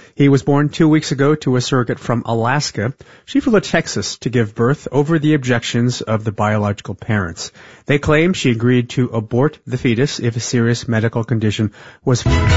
He was born 2 weeks ago to a surrogate from Alaska. She flew to Texas to give birth over the objections of the biological parents. They claim she agreed to abort the fetus if a serious medical condition was